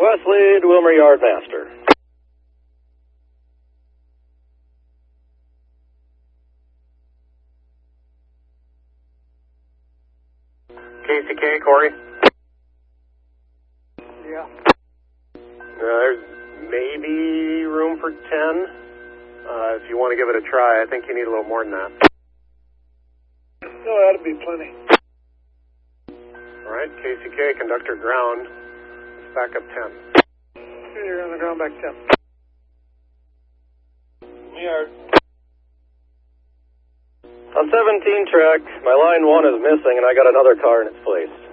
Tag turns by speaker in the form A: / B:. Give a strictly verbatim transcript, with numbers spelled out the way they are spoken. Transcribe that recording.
A: West lead, Wilmer Yardmaster.
B: K C K, Corey?
C: Yeah.
B: Uh, there's maybe room for ten. Uh, if you want to give it a try, I think you need a little more than that.
C: No, that'll be plenty.
B: All right, K C K, conductor ground. Let's back up ten.
C: You're on the ground back ten.
A: Yard. On seventeen track, my line one is missing and I got another car in its place.